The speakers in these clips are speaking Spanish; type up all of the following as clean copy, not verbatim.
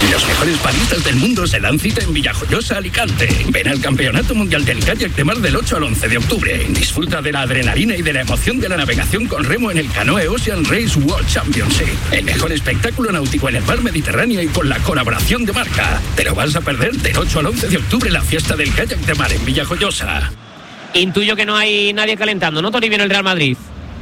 Los mejores paristas del mundo se dan cita en Villajoyosa, Alicante. Ven al Campeonato Mundial del Kayak de Mar del 8 al 11 de octubre. Disfruta de la adrenalina y de la emoción de la navegación con remo en el Canoe Ocean Race World Championship. El mejor espectáculo náutico en el mar Mediterráneo y con la colaboración de marca. Te lo vas a perder del 8 al 11 de octubre la fiesta del kayak de mar en Villajoyosa. Intuyo que no hay nadie calentando, ¿no, Toribio, en el Real Madrid?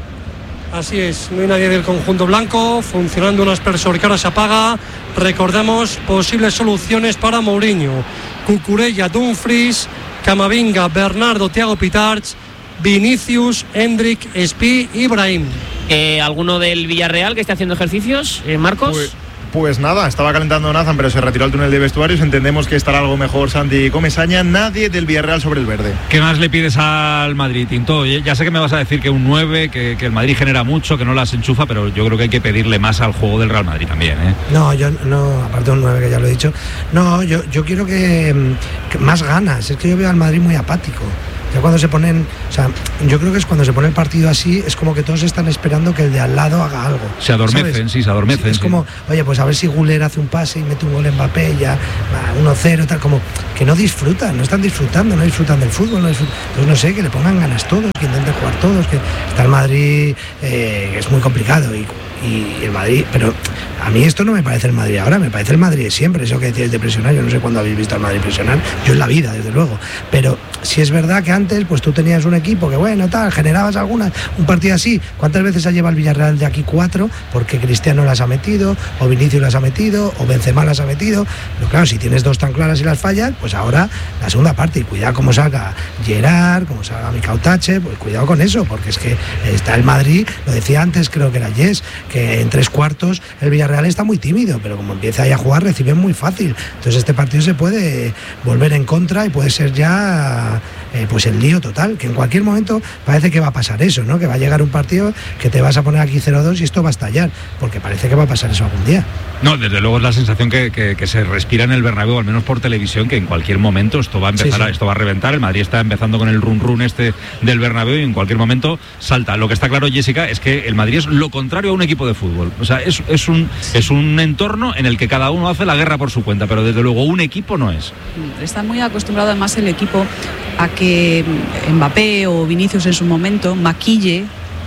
Así es, no hay nadie del conjunto blanco, funcionando un aspersor que ahora se apaga. Recordemos posibles soluciones para Mourinho: Cucurella, Dumfries, Camavinga, Bernardo, Thiago Pitarch, Vinicius, Hendrik, Spi y Brahim. ¿Alguno del Villarreal que esté haciendo ejercicios, Marcos? Pues nada, estaba calentando Nathan, pero se retiró al túnel de vestuarios. Entendemos que estará algo mejor Santi Comesaña. Nadie del Villarreal sobre el verde. ¿Qué más le pides al Madrid, Tinto? Ya sé que me vas a decir que un 9, que el Madrid genera mucho, que no las enchufa, pero yo creo que hay que pedirle más al juego del Real Madrid también, ¿eh? No, yo no, aparte de un 9 que ya lo he dicho. No, yo quiero que más ganas. Es que yo veo al Madrid muy apático. Ya cuando se ponen, o sea, yo creo que es cuando se pone el partido así, es como que todos están esperando que el de al lado haga algo. Se adormecen, ¿sabes? Sí, se adormecen. Es como, oye, pues a ver si Güler hace un pase y mete un gol en Mbappé, ya 1-0, tal, como que no disfrutan, no están disfrutando, no disfrutan del fútbol, entonces no sé, que le pongan ganas todos, que intenten jugar todos, que está el Madrid, es muy complicado y el Madrid, pero a mí esto no me parece el Madrid ahora, me parece el Madrid siempre, eso que decíais de presionar. Yo no sé cuándo habéis visto al Madrid presionar, yo en la vida, desde luego, pero si es verdad que antes pues tú tenías un equipo que bueno, tal, generabas un partido así. ¿Cuántas veces ha llevado el Villarreal de aquí 4? Porque Cristiano las ha metido, o Vinicius las ha metido, o Benzema las ha metido. Pero claro, si tienes 2 tan claras y las fallas, pues ahora la segunda parte, y cuidado cómo salga Gerard, cómo salga Micautache, pues cuidado con eso, porque es que está el Madrid, lo decía antes, creo que era Yes, que en 3/4 el Villarreal está muy tímido, pero como empieza ahí a jugar recibe muy fácil. Entonces este partido se puede volver en contra y puede ser ya pues el lío total, que en cualquier momento parece que va a pasar eso, ¿no? Que va a llegar un partido que te vas a poner aquí 0-2 y esto va a estallar, porque parece que va a pasar eso algún día. No, desde luego es la sensación que se respira en el Bernabéu, al menos por televisión, que en cualquier momento esto va a empezar, esto va a reventar. El Madrid está empezando con el run este del Bernabéu y en cualquier momento salta. Lo que está claro, Jessica, es que el Madrid es lo contrario a un equipo de fútbol. O sea, es un entorno en el que cada uno hace la guerra por su cuenta, pero desde luego un equipo no es. Está muy acostumbrado además el equipo a que Mbappé o Vinicius en su momento maquille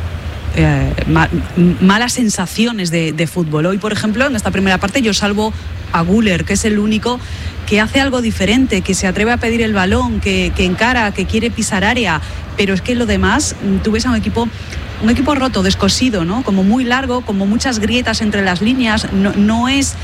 malas sensaciones de fútbol. Hoy, por ejemplo, en esta primera parte yo salvo a Güler, que es el único que hace algo diferente, que se atreve a pedir el balón, que encara, que quiere pisar área, pero es que lo demás, tú ves a un equipo roto, descosido, ¿no? Como muy largo, como muchas grietas entre las líneas. No es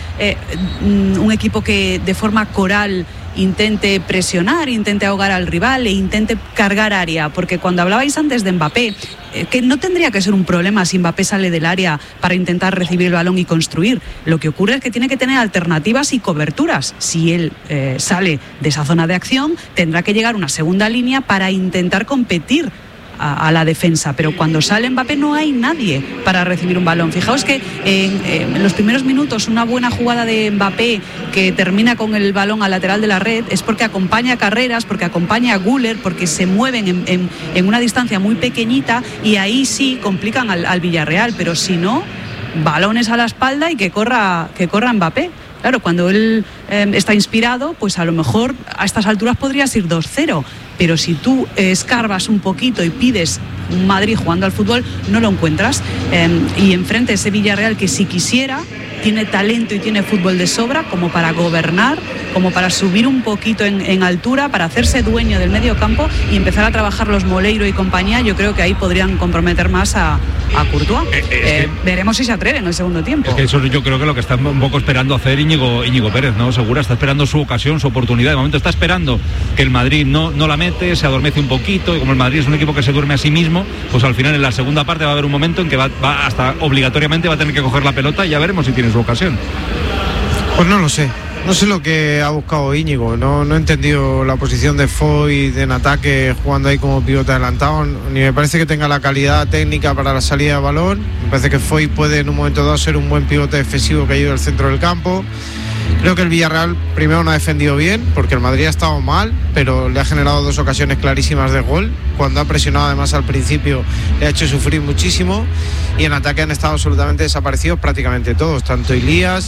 un equipo que de forma coral intente presionar, intente ahogar al rival e intente cargar área, porque cuando hablabais antes de Mbappé, que no tendría que ser un problema si Mbappé sale del área para intentar recibir el balón y construir. Lo que ocurre es que tiene que tener alternativas y coberturas. Si él sale de esa zona de acción, tendrá que llegar una segunda línea para intentar competir a la defensa, pero cuando sale Mbappé no hay nadie para recibir un balón. Fijaos que en los primeros minutos una buena jugada de Mbappé que termina con el balón al lateral de la red es porque acompaña carreras, porque acompaña a Güler, porque se mueven en una distancia muy pequeñita y ahí sí complican al Villarreal, pero si no, balones a la espalda y que corra Mbappé. Claro, cuando él está inspirado, pues a lo mejor a estas alturas podrías ir 2-0, pero si tú escarbas un poquito y pides un Madrid jugando al fútbol, no lo encuentras. Y enfrente ese Villarreal que si quisiera, tiene talento y tiene fútbol de sobra como para gobernar, como para subir un poquito en altura, para hacerse dueño del medio campo y empezar a trabajar los Moleiro y compañía. Yo creo que ahí podrían comprometer más a Courtois. Veremos si se atreven en el segundo tiempo. Es que eso yo creo que lo que está un poco esperando hacer Íñigo Pérez, ¿no? Segura, está esperando su ocasión, su oportunidad. De momento está esperando que el Madrid no la mete, se adormece un poquito, y como el Madrid es un equipo que se duerme a sí mismo, pues al final en la segunda parte va a haber un momento en que va hasta obligatoriamente va a tener que coger la pelota y ya veremos si tiene su ocasión. Pues no lo sé. No sé lo que ha buscado Íñigo, no he entendido la posición de Foy en ataque jugando ahí como pivote adelantado, ni me parece que tenga la calidad técnica para la salida de balón. Me parece que Foy puede en un momento dado ser un buen pivote defensivo que ayude al centro del campo. Creo que el Villarreal primero no ha defendido bien, porque el Madrid ha estado mal, pero le ha generado 2 ocasiones clarísimas de gol. Cuando ha presionado además al principio le ha hecho sufrir muchísimo, y en ataque han estado absolutamente desaparecidos prácticamente todos, tanto Ilías.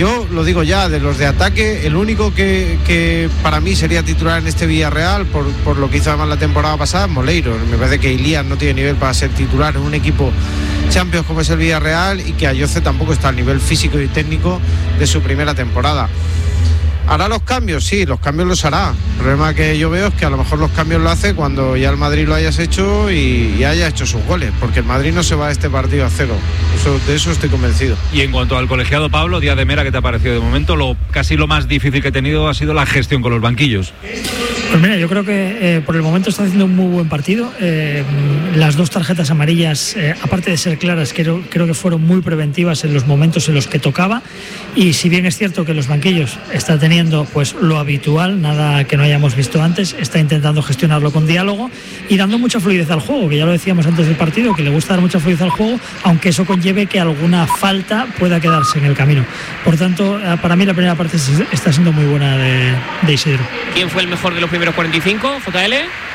Yo lo digo ya, de los de ataque, el único que para mí sería titular en este Villarreal, por lo que hizo además la temporada pasada, es Moleiro. Me parece que Ilías no tiene nivel para ser titular en un equipo Champions como es el Villarreal, y que Ayoce tampoco está al nivel físico y técnico de su primera temporada. ¿Hará los cambios? Sí, los cambios los hará. El problema que yo veo es que a lo mejor los cambios lo hace cuando ya el Madrid lo hayas hecho y haya hecho sus goles, porque el Madrid no se va a este partido a cero. De eso estoy convencido. Y en cuanto al colegiado, Pablo, Díaz de Mera, ¿qué te ha parecido? De momento, casi lo más difícil que he tenido ha sido la gestión con los banquillos. Pues mira, yo creo que por el momento está haciendo un muy buen partido. Las 2 tarjetas amarillas, aparte de ser claras, creo que fueron muy preventivas en los momentos en los que tocaba. Y si bien es cierto que los banquillos está teniendo pues lo habitual, nada que no hayamos visto antes, está intentando gestionarlo con diálogo y dando mucha fluidez al juego, que ya lo decíamos antes del partido, que le gusta dar mucha fluidez al juego, aunque eso conlleve que alguna falta pueda quedarse en el camino. Por tanto, para mí la primera parte está siendo muy buena de Isidro. ¿Quién fue el mejor de los primeros 45, JL?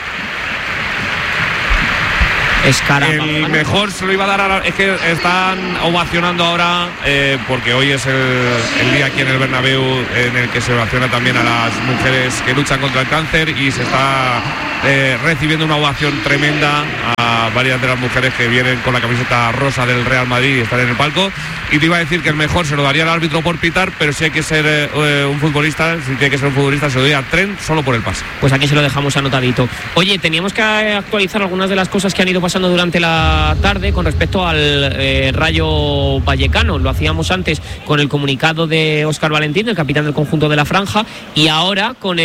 El mejor se lo iba a dar es que están ovacionando ahora porque hoy es el día aquí en el Bernabéu en el que se ovaciona también a las mujeres que luchan contra el cáncer, y se está recibiendo una ovación tremenda a varias de las mujeres que vienen con la camiseta rosa del Real Madrid y están en el palco. Y te iba a decir que el mejor se lo daría al árbitro por pitar, pero si hay que ser un futbolista, si tiene que ser un futbolista, se lo daría a Trent solo por el pase. Pues aquí se lo dejamos anotadito. Oye, teníamos que actualizar algunas de las cosas que han ido pasando durante la tarde con respecto al Rayo Vallecano. Lo hacíamos antes con el comunicado de Óscar Valentín, el capitán del conjunto de la Franja, y ahora con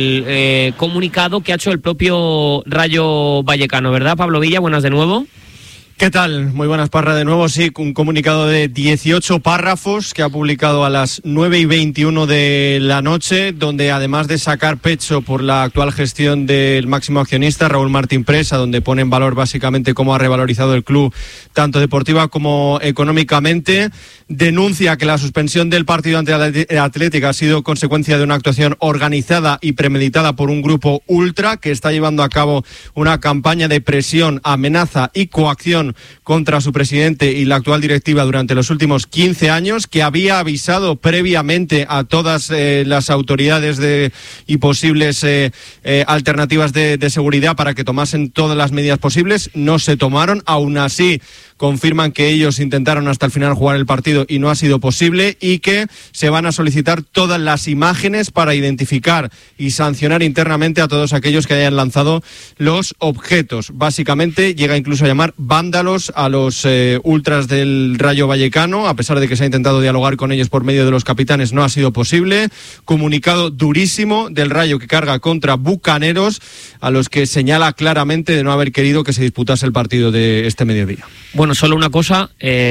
el comunicado que ha hecho el propio Rayo Vallecano, ¿verdad, Pablo Villa? Buenas de nuevo. ¿Qué tal? Muy buenas, Parra, de nuevo. Sí, un comunicado de 18 párrafos que ha publicado a las 9:21 de la noche, donde además de sacar pecho por la actual gestión del máximo accionista, Raúl Martín Presa, donde pone en valor básicamente cómo ha revalorizado el club, tanto deportiva como económicamente, denuncia que la suspensión del partido ante la Atlética ha sido consecuencia de una actuación organizada y premeditada por un grupo ultra que está llevando a cabo una campaña de presión, amenaza y coacción contra su presidente y la actual directiva durante los últimos 15 años, que había avisado previamente a todas las autoridades y posibles alternativas de seguridad para que tomasen todas las medidas posibles. No se tomaron, aún así confirman que ellos intentaron hasta el final jugar el partido y no ha sido posible, y que se van a solicitar todas las imágenes para identificar y sancionar internamente a todos aquellos que hayan lanzado los objetos. Básicamente llega incluso a llamar vándalos a los ultras del Rayo Vallecano, a pesar de que se ha intentado dialogar con ellos por medio de los capitanes, no ha sido posible. Comunicado durísimo del Rayo que carga contra bucaneros, a los que señala claramente de no haber querido que se disputase el partido de este mediodía. Bueno, solo una cosa.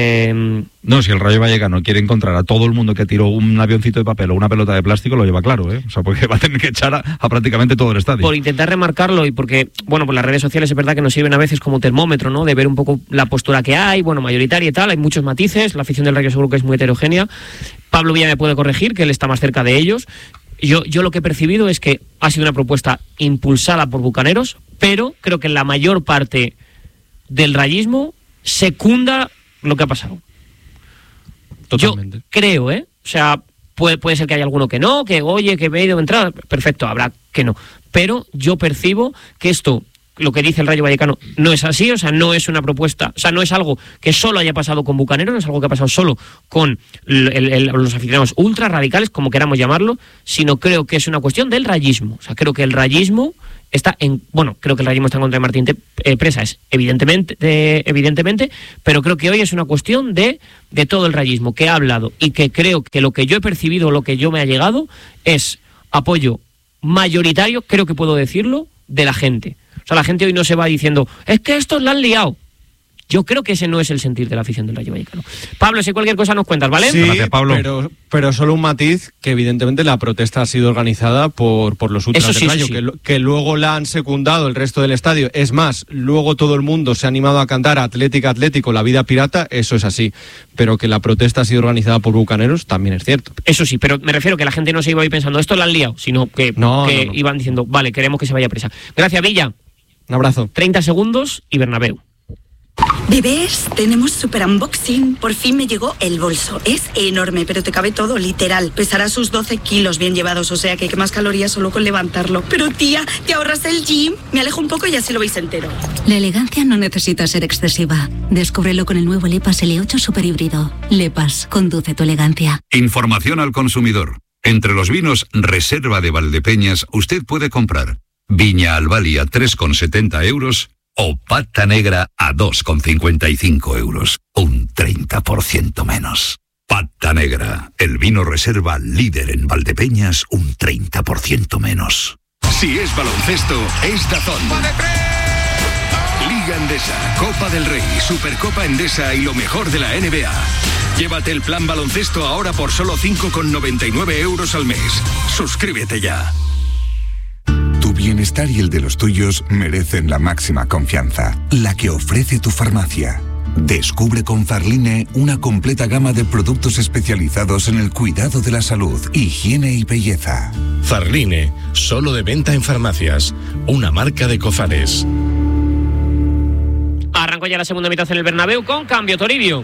No, si el Rayo Vallecano quiere encontrar a todo el mundo que tiró un avioncito de papel o una pelota de plástico, lo lleva claro, ¿eh? O sea, porque va a tener que echar a prácticamente todo el estadio. Por intentar remarcarlo, y porque, bueno, pues las redes sociales es verdad que nos sirven a veces como termómetro, ¿no? De ver un poco la postura que hay, bueno, mayoritaria y tal, hay muchos matices, la afición del Rayo seguro que es muy heterogénea. Pablo Villa me puede corregir, que él está más cerca de ellos. Yo lo que he percibido es que ha sido una propuesta impulsada por bucaneros, pero creo que la mayor parte del rayismo secunda lo que ha pasado. Totalmente. Yo creo, o sea, puede ser que haya alguno que no, que oye, que me he ido de entrada, perfecto, habrá que no. Pero yo percibo que esto, lo que dice el Rayo Vallecano, no es así, o sea, no es una propuesta, o sea, no es algo que solo haya pasado con bucaneros, no es algo que ha pasado solo con los aficionados ultra radicales, como queramos llamarlo, sino creo que es una cuestión del rayismo. O sea, creo que el rayismo está creo que el rayismo está en contra de Martín Presa, es evidentemente, pero creo que hoy es una cuestión de todo el rayismo que ha hablado, y que creo que lo que yo he percibido, lo que yo me ha llegado, es apoyo mayoritario, creo que puedo decirlo, de la gente. O sea, la gente hoy no se va diciendo, es que estos la han liado. Yo creo que ese no es el sentir de la afición del Rayo Vallecano. Pablo, si cualquier cosa nos cuentas, ¿vale? Sí, gracias, Pablo. Pero solo un matiz, que evidentemente la protesta ha sido organizada por los ultras del Rayo, sí. Que luego la han secundado el resto del estadio. Es más, luego todo el mundo se ha animado a cantar Atlético, la vida pirata, eso es así. Pero que la protesta ha sido organizada por bucaneros también es cierto. Eso sí, pero me refiero que la gente no se iba a ir pensando, esto la han liado, sino que iban diciendo, vale, queremos que se vaya presa. Gracias, Villa. Un abrazo. 30 segundos y Bernabéu. Bebés, tenemos super unboxing. Por fin me llegó el bolso. Es enorme, pero te cabe todo, literal. Pesará sus 12 kilos bien llevados, o sea que quemas calorías solo con levantarlo. Pero tía, te ahorras el gym. Me alejo un poco y así lo veis entero. La elegancia no necesita ser excesiva. Descúbrelo con el nuevo Lepas L8 Super Híbrido. Lepas, conduce tu elegancia. Información al consumidor. Entre los vinos Reserva de Valdepeñas usted puede comprar Viña Albali a 3,70 euros o Pata Negra a 2,55 euros. Un 30% menos. Pata Negra, el vino reserva líder en Valdepeñas, un 30% menos. Si es baloncesto, es DAZN. Liga Endesa, Copa del Rey, Supercopa Endesa y lo mejor de la NBA. Llévate el plan baloncesto ahora por solo 5,99 euros al mes. Suscríbete ya. Tu bienestar y el de los tuyos merecen la máxima confianza, la que ofrece tu farmacia. Descubre con Farline una completa gama de productos especializados en el cuidado de la salud, higiene y belleza. Farline, solo de venta en farmacias, una marca de Cofares. Arrancó ya la segunda mitad en el Bernabéu con cambio, Toribio.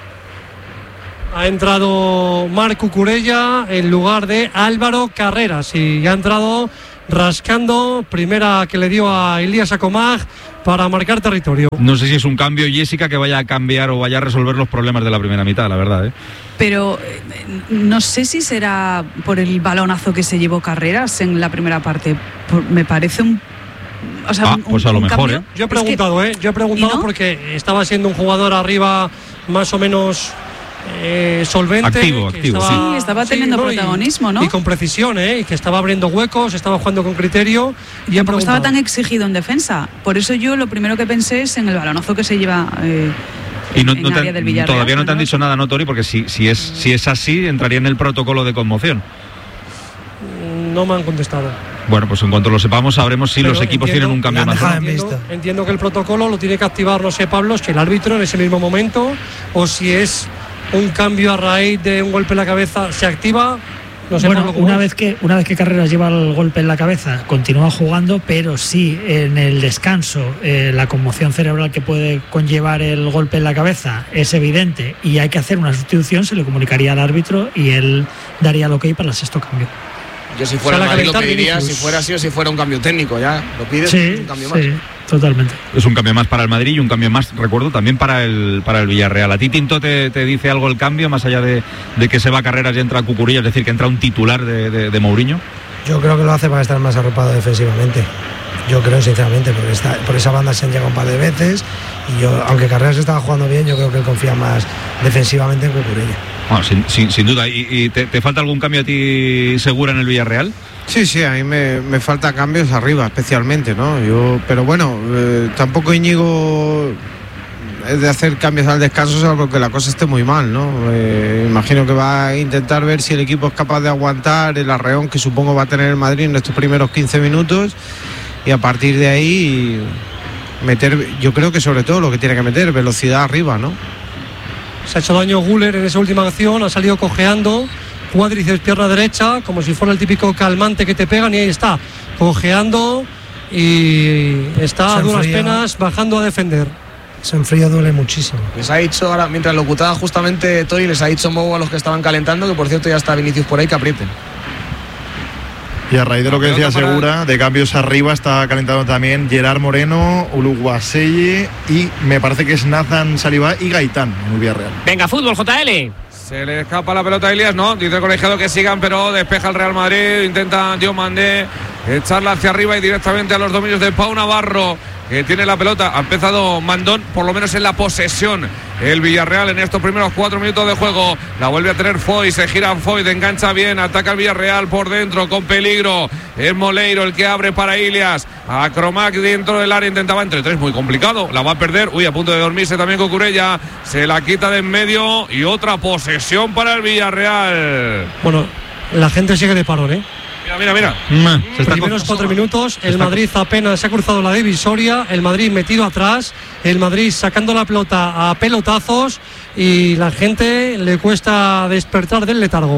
Ha entrado Marc Cucurella en lugar de Álvaro Carreras y ha entrado rascando, primera que le dio a Elías Acomag para marcar territorio. No sé si es un cambio, Jessica, que vaya a cambiar o vaya a resolver los problemas de la primera mitad, la verdad, ¿eh? Pero no sé si será por el balonazo que se llevó Carreras en la primera parte. Me parece un... O sea, pues a lo mejor, cambio. ¿eh? Yo he preguntado, ¿no? Porque estaba siendo un jugador arriba más o menos solvente. Activo, estaba, estaba teniendo protagonismo, ¿no? Y con precisión, y que estaba abriendo huecos, estaba jugando con criterio. Y tampoco estaba tan exigido en defensa. Por eso yo lo primero que pensé es en el balonazo que se lleva y no, en área del Villarreal. Todavía no te han dicho nada, ¿no, Tori? Porque si es así, entraría en el protocolo de conmoción. No me han contestado. Bueno, pues en cuanto lo sepamos sabremos si los equipos tienen un cambio más. Entiendo que el protocolo lo tiene que activar, no sé, Pablo, si el árbitro en ese mismo momento o si es un cambio a raíz de un golpe en la cabeza se activa. No sé, bueno, una vez que Carreras lleva el golpe en la cabeza, continúa jugando, pero sí en el descanso la conmoción cerebral que puede conllevar el golpe en la cabeza es evidente y hay que hacer una sustitución, se le comunicaría al árbitro y él daría el ok para el sexto cambio. Yo si fuera Madrid lo pediría, si fuera así o si fuera un cambio técnico, ya lo pides, sí, un cambio más. Sí, totalmente. Es un cambio más para el Madrid y un cambio más, recuerdo, también para el Villarreal. ¿A ti, Tinto, te dice algo el cambio, más allá de que se va Carreras y entra Cucurella, es decir, que entra un titular de Mourinho? Yo creo que lo hace para estar más arropado defensivamente. Yo creo, sinceramente, porque por esa banda se han llegado un par de veces y yo, aunque Carreras estaba jugando bien, yo creo que él confía más defensivamente en Cucurella. Bueno, sin duda. ¿Y te falta algún cambio a ti, Segura, en el Villarreal? Sí, a mí me falta cambios arriba, especialmente, ¿no? Pero bueno, tampoco Íñigo es de hacer cambios al descanso, salvo que la cosa esté muy mal, ¿no? Imagino que va a intentar ver si el equipo es capaz de aguantar el arreón que supongo va a tener el Madrid en estos primeros 15 minutos y a partir de ahí meter, yo creo que sobre todo lo que tiene que meter, velocidad arriba, ¿no? Se ha hecho daño Güler en esa última acción, ha salido cojeando, cuádriceps pierna derecha, como si fuera el típico calmante que te pegan y ahí está, cojeando y está a duras penas bajando a defender. Ese enfrío duele muchísimo. Les ha dicho ahora, mientras locutaba justamente Tori, les ha dicho Mou a los que estaban calentando, que por cierto ya está Vinicius por ahí, que aprieten. Y a raíz de lo que decía Segura, de cambios arriba, está calentando también Gerard Moreno, Uluguaseye y me parece que es Nathan Salibá y Gaitán en el Villarreal. Venga, fútbol, JL. Se le escapa la pelota a Elías, no, dice el colegiado que sigan, pero despeja el Real Madrid, intenta Diomandé echarla hacia arriba y directamente a los dominios de Pau Navarro, que tiene la pelota. Ha empezado Mandón, por lo menos en la posesión, el Villarreal en estos primeros 4 minutos de juego. La vuelve a tener Foy, se gira Foy, engancha bien, ataca el Villarreal por dentro con peligro. Es Moleiro el que abre para Ilias. A Cromac dentro del área, intentaba entre tres, muy complicado, la va a perder. Uy, a punto de dormirse también Cucurella, se la quita de en medio y otra posesión para el Villarreal. Bueno, la gente sigue de parón, Mira. Primeros 4 minutos, el Madrid apenas se ha cruzado la divisoria, el Madrid metido atrás, el Madrid sacando la pelota a pelotazos y la gente le cuesta despertar del letargo.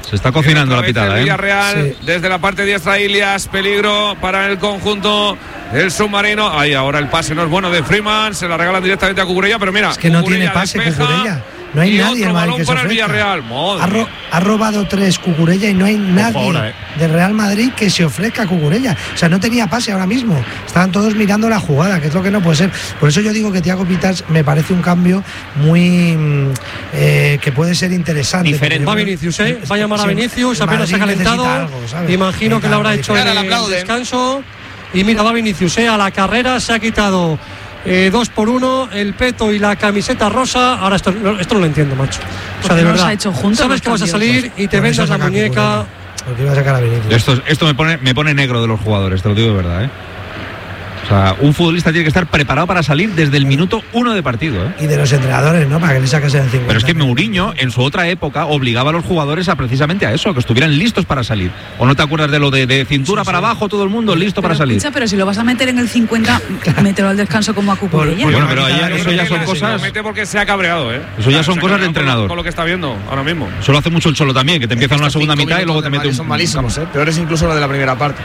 Se está cocinando la pitada, Villarreal, desde la parte diestra, Ilias, peligro para el conjunto del submarino. Ahí ahora el pase no es bueno de Freeman, se la regalan directamente a Cucurella, pero mira, es que no tiene pase Cucurella. No hay nadie en Madrid que se ofrezca. Villarreal. Ha robado 3 Cucurella y no hay nadie ahora, del Real Madrid que se ofrezca a Cucurella. O sea, no tenía pase ahora mismo. Estaban todos mirando la jugada, que es lo que no puede ser. Por eso yo digo que Thiago Pitars me parece un cambio muy que puede ser interesante. Diferente. Va Vinicius, va a llamar a Vinicius, apenas se ha calentado. Imagino que lo habrá hecho en el descanso. Y mira, va Vinicius, a la carrera, se ha quitado 2 por 1, el peto y la camiseta rosa. Ahora esto no lo entiendo, macho. O sea, de verdad, sabes que vas a salir y te vendas la muñeca. Porque iba a sacar a Vinicius. Esto me pone negro de los jugadores, te lo digo de verdad, O sea, un futbolista tiene que estar preparado para salir desde el minuto 1 de partido. Y de los entrenadores, ¿no? Para que le sacasen el 50. Pero es que Mourinho, en su otra época, obligaba a los jugadores a precisamente a eso, a que estuvieran listos para salir. ¿O no te acuerdas de lo de cintura para abajo, todo el mundo listo para salir? Escucha, pero si lo vas a meter en el 50, mételo al descanso como a Cucurella. Bueno, pero eso ya son cosas. Lo mete porque se ha cabreado, Eso ya son cosas de entrenador. Con lo que está viendo ahora mismo. Eso lo hace mucho el Cholo también, que te empieza en una segunda mitad y luego te mete un. Son malísimos, peores incluso lo de la primera parte.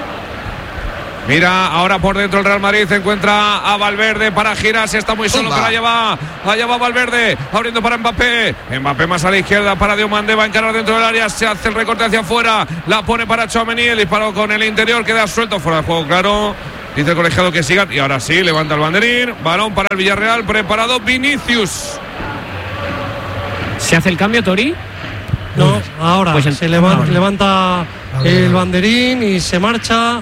Mira, ahora por dentro el Real Madrid se encuentra a Valverde para girar, se está muy solo, que la lleva Valverde, abriendo para Mbappé más a la izquierda para Diomandé, va a encarar dentro del área, se hace el recorte hacia afuera, la pone para Tchouaméni, el disparo con el interior, queda suelto fuera de juego, claro, dice el colegiado que sigan, y ahora sí, levanta el banderín, balón para el Villarreal, preparado Vinicius. ¿Se hace el cambio, Tori? No, ahora pues se levanta el banderín y se marcha.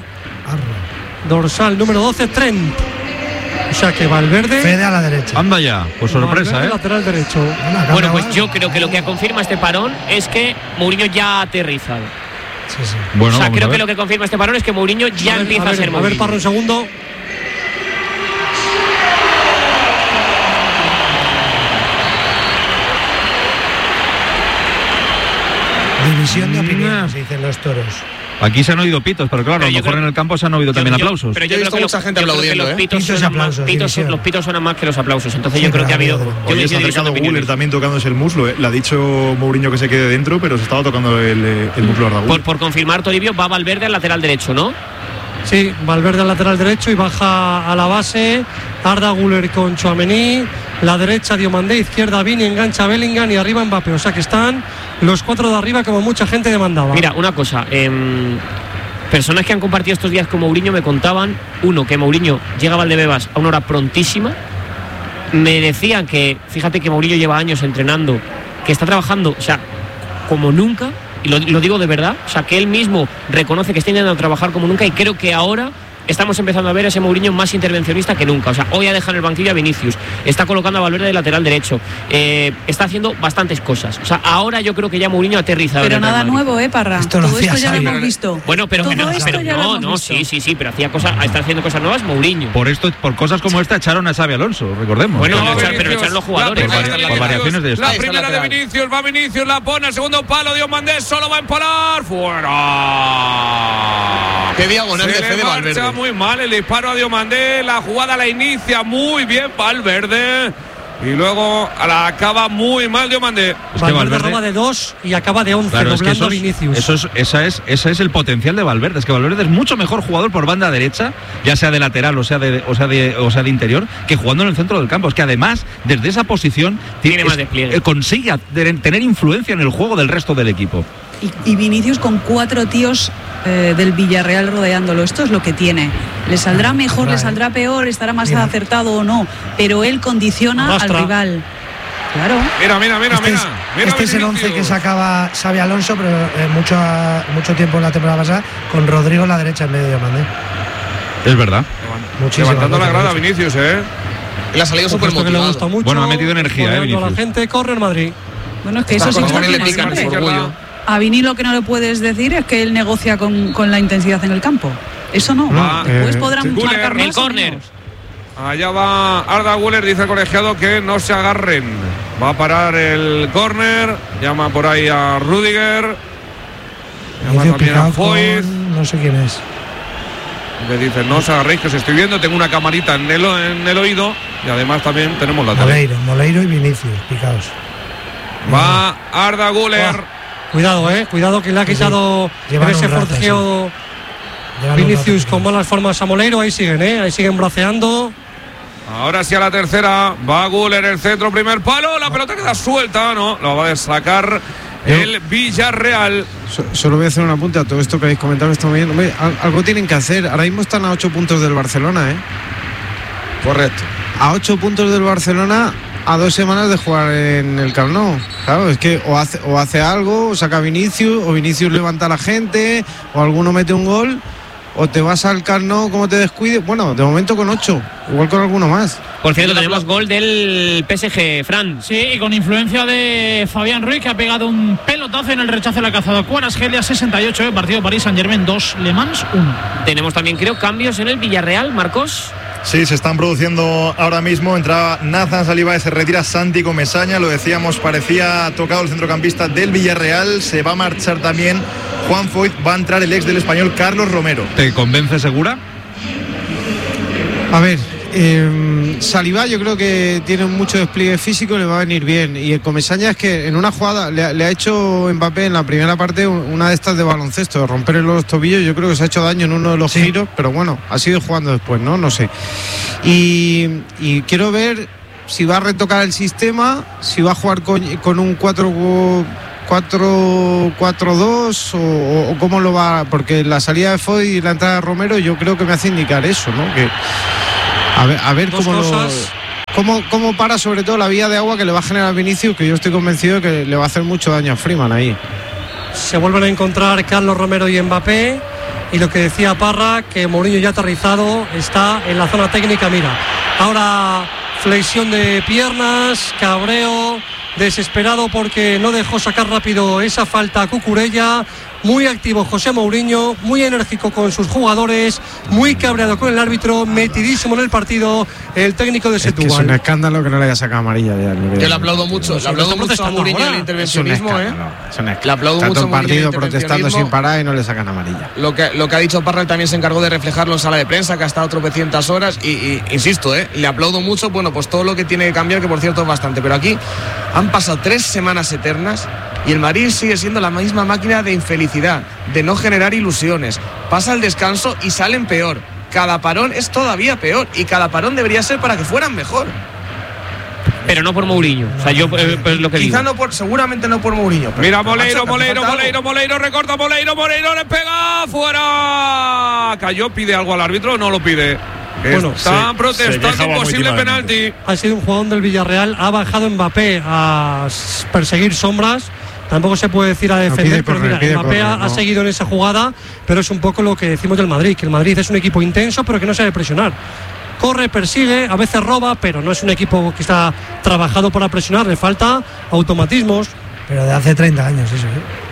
Dorsal número 12, Trent. O sea que Valverde. Fede a la derecha. Anda ya, pues sorpresa, Valverde, lateral derecho. Bueno, pues yo creo que lo que confirma este parón es que Mourinho ya ha aterrizado. Sí. Bueno, o sea, creo que lo que confirma este parón es que Mourinho ya empieza a ser Mourinho. A ver, Parro, un segundo. División de opinión, se dicen los toros. Aquí se han oído pitos, pero claro, a lo mejor en el campo se han oído también aplausos. Pero yo creo que mucha gente aplaudiendo, los pitos suenan más que los aplausos. Entonces yo creo que ha habido. Hoy se ha acercado Guller también tocándose el muslo. Le ha dicho Mourinho que se quede dentro, pero se estaba tocando el muslo a Arda Güler. Por confirmar, Toribio, va Valverde al lateral derecho, ¿no? Sí, Valverde al lateral derecho y baja a la base Arda Güler con Tchouaméni, la derecha Diomandé, izquierda Vini, engancha Bellingham y arriba Mbappé. O sea que están los 4 de arriba como mucha gente demandaba. Mira, una cosa, personas que han compartido estos días con Mourinho me contaban, uno, que Mourinho llega a Valdebebas a una hora prontísima. Me decían que, fíjate que Mourinho lleva años entrenando, que está trabajando, o sea, como nunca. Y lo digo de verdad, o sea, que él mismo reconoce que está intentando trabajar como nunca, y creo que ahora estamos empezando a ver a ese Mourinho más intervencionista que nunca. O sea, hoy ha dejado en el banquillo a Vinicius, está colocando a Valverde de lateral derecho, está haciendo bastantes cosas. O sea, ahora yo creo que ya Mourinho ha aterrizado. Pero nada nuevo, Parra. Todo esto ya lo hemos visto. Bueno, pero sí, pero hacía cosas, está haciendo cosas nuevas Mourinho. Por cosas como esta echaron a Xabi Alonso, recordemos. Bueno, pero echaron los jugadores. Por variaciones de esto. La primera de Vinicius, va Vinicius, la pone al segundo palo, Diomandé solo va a empalar, fuera. Qué diagonal de Fede Valverde. Muy mal el disparo a Diomandé, la jugada la inicia muy bien Valverde y luego la acaba muy mal Diomandé. Es que Valverde roba de 2 y acaba de 11, claro, doblando a Vinicius. Ese es el potencial de Valverde. Es que Valverde es mucho mejor jugador por banda derecha, ya sea de lateral o sea de interior, que jugando en el centro del campo. Es que además, desde esa posición tiene más despliegue, consigue tener influencia en el juego del resto del equipo. Y Vinicius con 4 tíos del Villarreal rodeándolo. Esto es lo que tiene. Le saldrá mejor, le saldrá peor, estará más acertado o no, pero él condiciona al rival. Claro. Mira. Este es el 11 que sacaba Xabi Alonso, pero mucho tiempo en la temporada pasada, con Rodrigo en la derecha en medio de Diomandé. Es verdad. Levantando la grada Vinicius, Él ha salido súper motivado. Bueno, ha metido energía, Vinicius. La gente corre en Madrid. Bueno, es que eso sí le pica su orgullo. A Vini lo que no le puedes decir es que él negocia con la intensidad en el campo. Eso no. Después podrán marcar más. El córner. Allá va Arda Güler, dice el colegiado que no se agarren. Va a parar el córner. Llama por ahí a Rüdiger. Llama también a Foyt. No sé quién es. Le dice, no os agarréis, que os estoy viendo. Tengo una camarita en el oído. Y además también tenemos la tele. Moleiro y Vinicius, picaos. Va Arda Güler. Cuidado que le ha quitado en ese forcejeo Vinicius con malas formas a Moleiro. Ahí siguen braceando. Ahora sí a la tercera, va Güler, el centro, primer palo, la pelota queda suelta, no, lo va a sacar el Villarreal. Solo voy a hacer un apunte a todo esto que habéis comentado esta mañana. Algo tienen que hacer, ahora mismo están a 8 puntos del Barcelona, Correcto. A 8 puntos del Barcelona, a 2 semanas de jugar en el Camp Nou. Claro, es que o hace algo, o saca Vinicius, o Vinicius levanta a la gente, o alguno mete un gol, o te vas al Camp Nou como te descuides. Bueno, de momento con 8, igual con alguno más. Por cierto, tenemos gol del PSG, Fran. Sí, y con influencia de Fabián Ruiz, que ha pegado un pelotazo en el rechazo de la cazada. Kvaratskhelia 68, partido París Saint-Germain 2, Le Mans 1. Tenemos también, creo, cambios en el Villarreal, Marcos. Sí, se están produciendo ahora mismo. Entraba Nathan Saliba, se retira Santi Comesaña. Lo decíamos, parecía tocado el centrocampista del Villarreal. Se va a marchar también Juan Foyt. Va a entrar el ex del Español, Carlos Romero. ¿Te convence segura? A ver, Saliba yo creo que tiene mucho despliegue físico, le va a venir bien. Y el Comesaña es que en una jugada le ha hecho Mbappé en la primera parte una de estas de baloncesto, de romper los tobillos. Yo creo que se ha hecho daño en uno de los giros, pero bueno, ha sido jugando después, no sé. Y quiero ver si va a retocar el sistema, si va a jugar con un 4-4-2 o cómo lo va, porque la salida de Foy y la entrada de Romero yo creo que me hace indicar eso, ¿no? Que a ver cómo para sobre todo la vía de agua que le va a generar Vinicius, que yo estoy convencido de que le va a hacer mucho daño a Freeman ahí. Se vuelven a encontrar Carlos Romero y Mbappé, y lo que decía Parra, que Mourinho ya aterrizado, está en la zona técnica. Mira, ahora flexión de piernas, cabreo, desesperado porque no dejó sacar rápido esa falta a Cucurella. Muy activo José Mourinho, muy enérgico con sus jugadores, muy cabreado con el árbitro, metidísimo en el partido el técnico de Setúbal. Es un escándalo que no le haya sacado amarilla. Yo le aplaudo mucho, a Mourinho el intervencionismo. Le aplaudo mucho todo el partido protestando sin parar y no le sacan amarilla. Lo que ha dicho Parra también se encargó de reflejarlo en sala de prensa, que ha estado tropecientas horas y insisto, le aplaudo mucho, pues todo lo que tiene que cambiar, que por cierto es bastante, pero aquí han pasado 3 semanas eternas y el Madrid sigue siendo la misma máquina de infelicidad, de no generar ilusiones. Pasa el descanso y salen peor. Cada parón es todavía peor y cada parón debería ser para que fueran mejor. Pero no por Mourinho. O sea, yo pues lo que quizá digo. Seguramente no por Mourinho. Mira, Moleiro, recorta Moleiro, le pega fuera. Cayó, pide algo al árbitro, no lo pide. Bueno, está protestando un posible penalti. Ha sido un jugador del Villarreal, ha bajado Mbappé a perseguir sombras. Tampoco se puede decir a defender, pero mira, Mbappé ha seguido en esa jugada, pero es un poco lo que decimos del Madrid, que el Madrid es un equipo intenso, pero que no sabe presionar. Corre, persigue, a veces roba, pero no es un equipo que está trabajado para presionar, le falta automatismos. Pero de hace 30 años eso,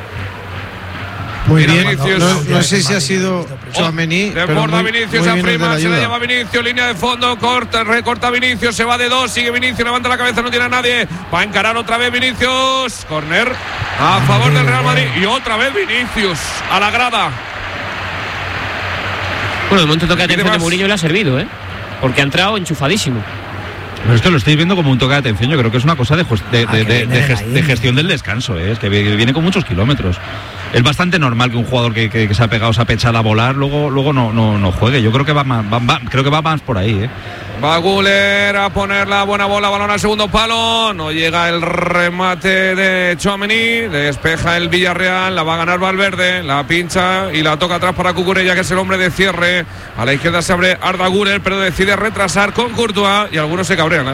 Muy bien, no sé si ha sido Tchouaméni, desborda Vinicius a Freeman, se la lleva Vinicius, línea de fondo, recorta Vinicius, se va de 2, sigue Vinicius, levanta la cabeza, no tiene a nadie, va a encarar otra vez Vinicius, córner a favor del Real Madrid y otra vez Vinicius a la grada. Bueno, de momento toque de atención de Mourinho le ha servido, porque ha entrado enchufadísimo. Pero esto lo estáis viendo como un toque de atención. Yo creo que es una cosa de gestión del descanso, es que viene con muchos kilómetros. Es bastante normal que un jugador que se ha pegado esa pechada a volar luego no juegue. Yo creo que va más por ahí. Va Güler a poner la buena bola, balón al segundo palo, no llega el remate de Tchouaméni, despeja el Villarreal, la va a ganar Valverde, la pincha y la toca atrás para Cucurella, que es el hombre de cierre. A la izquierda se abre Arda Güler, pero decide retrasar con Courtois y algunos se cabrean.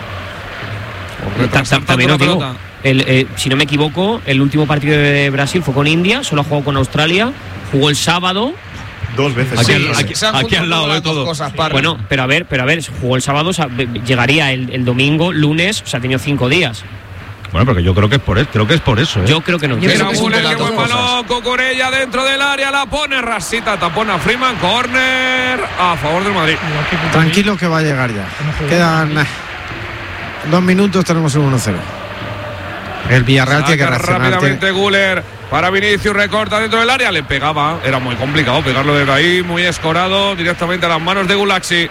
También os digo, si no me equivoco, el último partido de Brasil fue con India, solo ha jugado con Australia, jugó el sábado. 2 veces. Aquí al lado de todo. Bueno, pero a ver, jugó el sábado, o sea, llegaría el domingo, lunes, o sea, ha tenido 5 días. Bueno, porque yo creo que es por eso. Yo creo que no. Cucurella dentro del área, la pone rasita, tapona Freeman, córner a favor del Madrid. Tranquilo que va a llegar ya. Quedan 2 minutos, tenemos un 1-0. El Villarreal tiene que reaccionar. Rápidamente Güler para Vinicius, recorta dentro del área, le pegaba, era muy complicado pegarlo desde ahí, muy escorado, directamente a las manos de Gulaxi.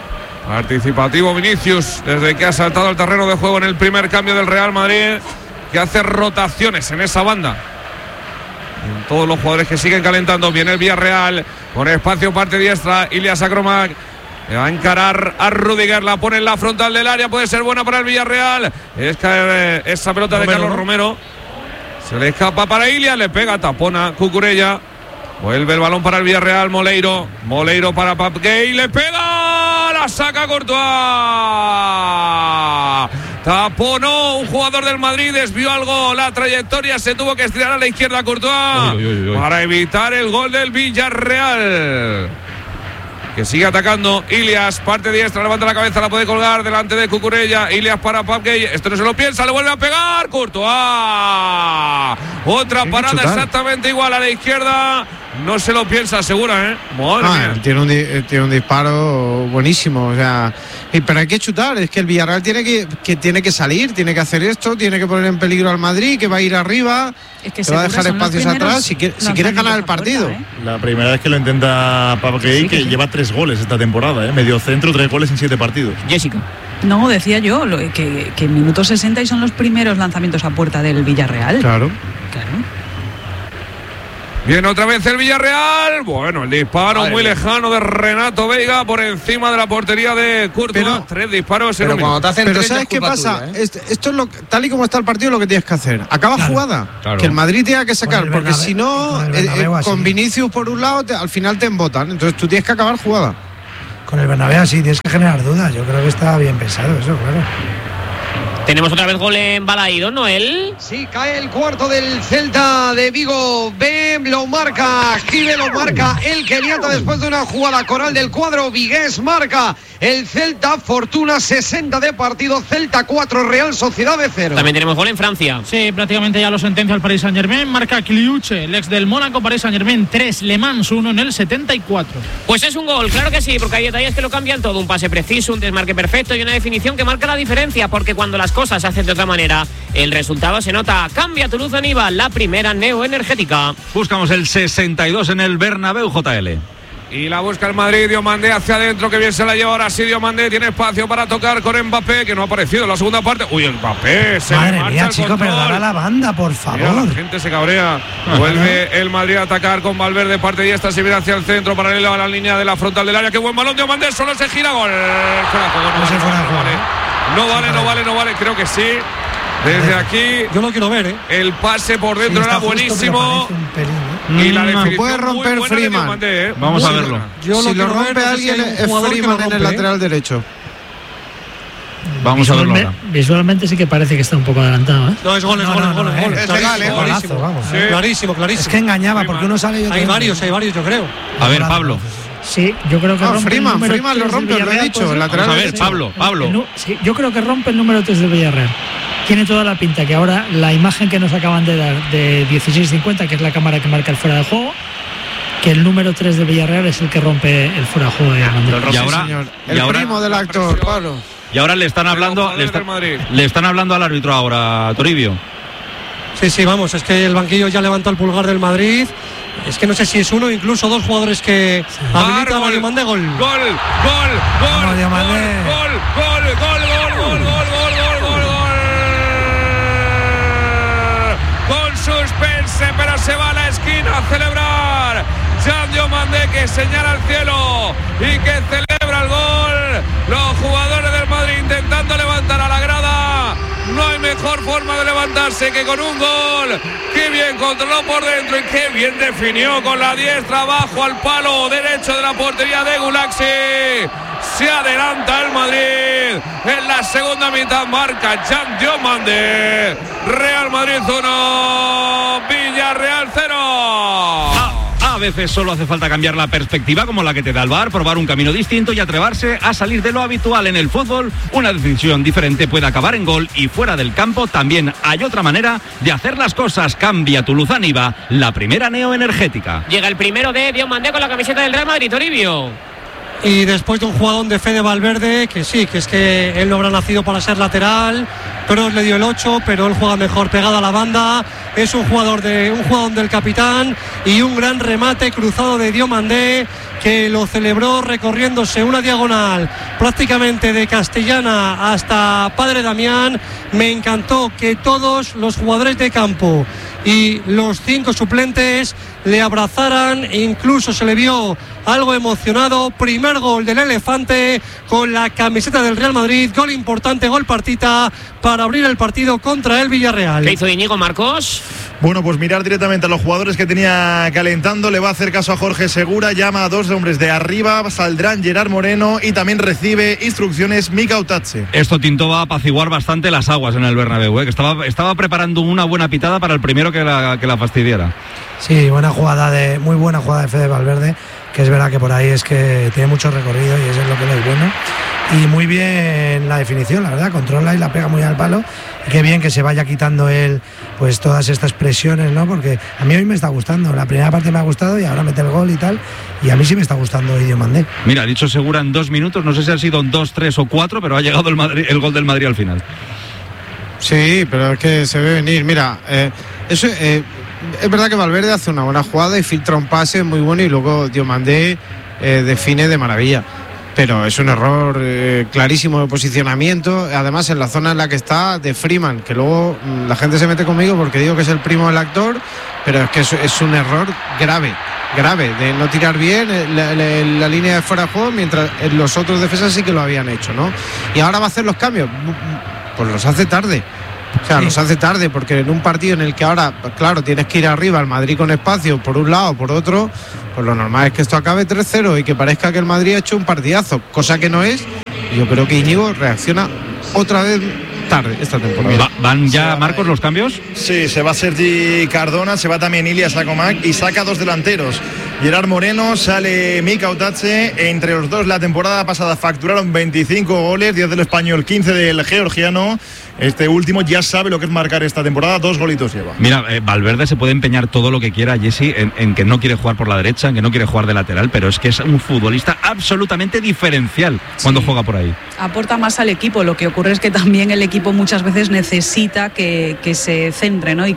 Participativo Vinicius, desde que ha saltado al terreno de juego en el primer cambio del Real Madrid. que hace rotaciones en esa banda. En todos los jugadores que siguen calentando. Viene el Villarreal con espacio parte diestra. Ilias Akromak le va a encarar a Rudiger, la pone en la frontal del área, puede ser buena para el Villarreal. Es caer esa pelota de Carlos Romero. Se le escapa para Ilias, le pega, tapona Cucurella. Vuelve el balón para el Villarreal, Moleiro para Pape Gueye, le pega, la saca Courtois. Taponó un jugador del Madrid, desvió algo la trayectoria, se tuvo que estirar a la izquierda Courtois para evitar el gol del Villarreal, que sigue atacando. Ilias, parte diestra, levanta la cabeza, la puede colgar delante de Cucurella. Ilias para Pape Gueye, esto no se lo piensa, le vuelve a pegar Courtois. Otra parada exactamente igual a la izquierda. No se lo piensa, segura, ¿eh? Madre mía. Tiene un disparo buenísimo, o sea, pero hay que chutar. Es que el Villarreal tiene que salir, tiene que hacer esto, tiene que poner en peligro al Madrid, que va a ir arriba, es que va a dejar espacios atrás si quiere ganar el partido. La primera vez que lo intenta Pape Gueye, que lleva 3 goles esta temporada, medio centro, 3 goles en 7 partidos. Jessica. No, decía yo que en minuto 60 y son los primeros lanzamientos a puerta del Villarreal. Claro. Viene otra vez el Villarreal. Bueno, el disparo muy lejano de Renato Veiga por encima de la portería de Courtois. 3 disparos en un minuto. Pero ¿sabes qué pasa? Esto es tal y como está el partido, lo que tienes que hacer. Acaba jugada. Claro. Que el Madrid tenga que sacar, porque si no, con Vinicius por un lado, al final te embotan. Entonces tú tienes que acabar jugada. Con el Bernabéu así tienes que generar dudas. Yo creo que está bien pensado eso, claro. Tenemos otra vez gol en Balaído, Noel. Sí, cae el cuarto del Celta de Vigo. Lo marca Gibe, lo marca el keniata después de una jugada coral del cuadro vigués. Marca el Celta, Fortuna 60 de partido, Celta 4, Real Sociedad de 0. También tenemos gol en Francia. Sí, prácticamente ya lo sentencia el Paris Saint-Germain. Marca Kliuche, el ex del Mónaco. Paris Saint-Germain 3, Le Mans 1 en el 74. Pues es un gol, claro que sí, porque hay detalles que lo cambian todo. Un pase preciso, un desmarque perfecto y una definición que marca la diferencia, porque cuando las cosas se hacen de otra manera, el resultado se nota. Cambia tu luz Aniva, la primera neoenergética. Buscamos el 62 en el Bernabéu, JL. Y la busca el Madrid, Diomandé hacia adentro, que bien se la lleva ahora sí Diomandé, tiene espacio para tocar con Mbappé, que no ha aparecido en la segunda parte. Uy, Mbappé, se Madre marcha mía, el chico, control. pero dale a la banda, por favor. Mira, la gente se cabrea. Vuelve el Madrid a atacar con Valverde, parte diestra, se viene hacia el centro, paralelo a la línea de la frontal del área. Qué buen balón, Diomandé, solo se gira, gol. No vale, creo que sí. Desde aquí, yo lo quiero ver, el pase por dentro era buenísimo. Y la definición puede romper muy buena de Freeman. Diomandé, Vamos a verlo. Si lo rompe alguien, es Freeman en el lateral derecho. Vamos a verlo ahora. Visualmente sí que parece que está un poco adelantado, ¿eh? No, es gol. Es legal, Clarísimo, vamos. Sí. Clarísimo. Es que engañaba, porque uno sale y otro Hay no. varios, yo creo. A ver, Pablo. Sí, yo creo que rompe Freeman el número lo 3 rompe, del lo he Villarreal, dicho, pues, el lateral Vamos a ver, derecho. Pablo. Sí, yo creo que rompe el número 3 del Villarreal. Tiene toda la pinta que ahora la imagen que nos acaban de dar de 16:50, que es la cámara que marca el fuera de juego, que el número 3 del Villarreal es el que rompe el fuera de juego de Armando. Y ahora, primo del actor, Pablo. Y ahora le están hablando al árbitro ahora, Toribio. Sí, vamos, es que el banquillo ya levantó el pulgar del Madrid. Es que no sé si es uno o incluso 2 jugadores que habilitan a Diomandé. Gol. Con suspense, pero se va a la esquina a celebrar. Jan Diomandé, que señala al cielo y que celebra el gol. Los jugadores del Madrid intentando levantar a la grada. No hay mejor forma de levantarse que con un gol. Qué bien controló por dentro y qué bien definió con la diestra abajo al palo derecho de la portería de Gulaxi. Se adelanta el Madrid. En la segunda mitad marca Jan Diomandé. Real Madrid 1, Villarreal 0. A veces solo hace falta cambiar la perspectiva, como la que te da el VAR, probar un camino distinto y atreverse a salir de lo habitual en el fútbol. Una decisión diferente puede acabar en gol y fuera del campo también hay otra manera de hacer las cosas. Cambia tu luz Aniva, la primera neoenergética. Llega el primero de Diomandé con la camiseta del Real Madrid, Toribio. Y después de un jugador de Fede Valverde, que sí, que es que él no habrá nacido para ser lateral, pero le dio el 8, pero él juega mejor pegado a la banda. Es un jugador del capitán y un gran remate cruzado de Diomandé que lo celebró recorriéndose una diagonal prácticamente de Castellana hasta Padre Damián. Me encantó que todos los jugadores de campo y los 5 suplentes le abrazaran, incluso se le vio algo emocionado. Primer gol del Elefante con la camiseta del Real Madrid, gol importante, gol partita para abrir el partido contra el Villarreal. ¿Qué hizo Íñigo, Marcos? Bueno, pues mirar directamente a los jugadores que tenía calentando, le va a hacer caso a Jorge Segura, llama a 2 hombres de arriba, saldrán Gerard Moreno y también recibe instrucciones Mika Utache. Esto Tinto va a apaciguar bastante las aguas en el Bernabéu, que estaba preparando una buena pitada para el primero que la fastidiara. Sí, muy buena jugada de Fede Valverde, que es verdad que por ahí es que tiene mucho recorrido y eso es lo que le es bueno. Y muy bien la definición, la verdad, controla y la pega muy al palo. Y qué bien que se vaya quitando él pues todas estas presiones, ¿no? Porque a mí hoy me está gustando, la primera parte me ha gustado y ahora mete el gol y tal, y a mí sí me está gustando Diomandé. Mira, ha dicho Segura en 2 minutos, no sé si han sido en 2, 3 o 4, pero ha llegado el gol del Madrid al final. Sí, pero es que se ve venir, mira, eso es verdad que Valverde hace una buena jugada y filtra un pase muy bueno y luego Diomandé define de maravilla. Pero es un error clarísimo de posicionamiento, además en la zona en la que está de Freeman, que luego la gente se mete conmigo porque digo que es el primo del actor, pero es que es un error grave de no tirar bien la línea de fuera de juego, mientras los otros defensas sí que lo habían hecho, ¿no? Y ahora va a hacer los cambios, pues los hace tarde. O sea, los hace tarde, porque en un partido en el que ahora, claro, tienes que ir arriba al Madrid con espacio por un lado, por otro, pues lo normal es que esto acabe 3-0 y que parezca que el Madrid ha hecho un partidazo, cosa que no es. Y yo creo que Íñigo reacciona otra vez tarde esta temporada. ¿Van ya, Marcos, los cambios? Sí, se va Sergi Cardona, se va también Ilias Akomak y saca 2 delanteros. Gerard Moreno, sale Mika Utache. Entre los dos la temporada pasada facturaron 25 goles, 10 del español, 15 del georgiano. Este último ya sabe lo que es marcar esta temporada, 2 golitos lleva. Mira, Valverde se puede empeñar todo lo que quiera, Jesse, en que no quiere jugar por la derecha, en que no quiere jugar de lateral, pero es que es un futbolista absolutamente diferencial cuando juega por ahí. Aporta más al equipo, lo que ocurre es que también el equipo muchas veces necesita que se centre, ¿no? y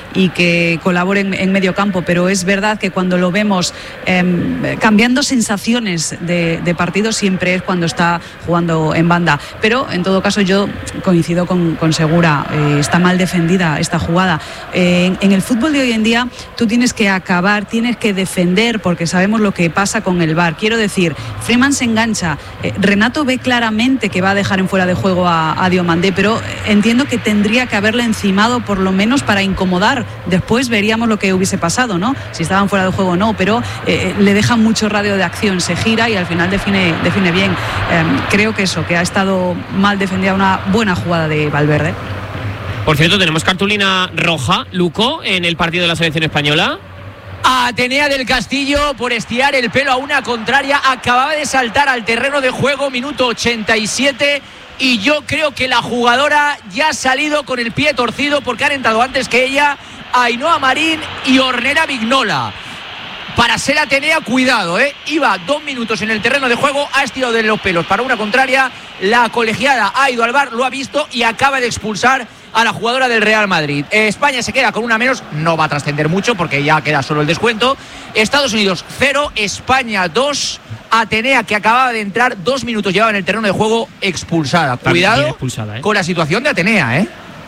que colaboren en medio campo, pero es verdad que cuando lo vemos cambiando sensaciones de partido siempre es cuando está jugando en banda, pero en todo caso yo coincido con Segura, está mal defendida esta jugada. En el fútbol de hoy en día tú tienes que acabar, tienes que defender, porque sabemos lo que pasa con el VAR. Quiero decir, Freeman se engancha, Renato ve claramente que va a dejar en fuera de juego a Diomandé, pero entiendo que tendría que haberle encimado por lo menos para incomodar. Después veríamos lo que hubiese pasado, ¿no? Si estaban fuera de juego o no, pero le deja mucho radio de acción, se gira y al final define bien. Creo que eso, que ha estado mal defendida una buena jugada de Valverde. Por cierto, tenemos cartulina roja, Luco, en el partido de la selección española. Atenea del Castillo por estirar el pelo a una contraria, acababa de saltar al terreno de juego, minuto 87, y yo creo que la jugadora ya ha salido con el pie torcido porque han entrado antes que ella Ainhoa Marín y Ornella Vignola. Para ser Atenea, cuidado, iba 2 minutos en el terreno de juego, ha estirado de los pelos para una contraria, la colegiada ha ido al VAR, lo ha visto y acaba de expulsar a la jugadora del Real Madrid. España se queda con una menos, no va a trascender mucho porque ya queda solo el descuento. Estados Unidos 0, España 2, Atenea, que acababa de entrar, 2 minutos llevaba en el terreno de juego, expulsada. Cuidado expulsada, con la situación de Atenea,